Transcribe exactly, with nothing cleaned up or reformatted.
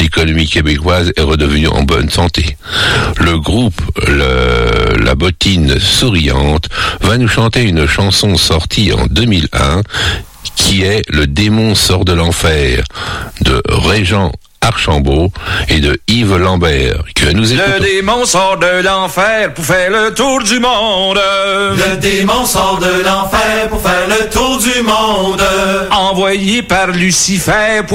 l'économie québécoise est redevenue en bonne santé. Le groupe le, La Bottine Souriante va nous chanter une chanson sortie en deux mille un qui est Le démon sort de l'enfer de Régent Archambault et de Yves Lambert que nous écoutons. Le démon sort de l'enfer pour faire le tour du monde. Le démon sort de l'enfer pour faire le tour du monde. Envoyé par Lucifer pour